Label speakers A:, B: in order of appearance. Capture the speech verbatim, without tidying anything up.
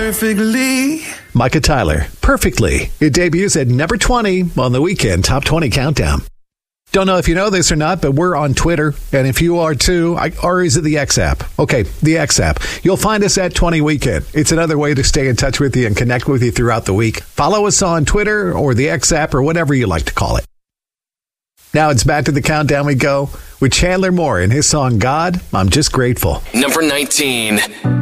A: perfectly.
B: Micah Tyler, Perfectly. It debuts at number twenty on the Weekend Top twenty Countdown. Don't know if you know this or not, but we're on Twitter. And if you are too, I, or is it the X app? Okay, the X app. You'll find us at twenty Weekend. It's another way to stay in touch with you and connect with you throughout the week. Follow us on Twitter or the X app or whatever you like to call it. Now it's back to the countdown we go with Chandler Moore and his song, God, I'm Just Grateful.
C: Number nineteen.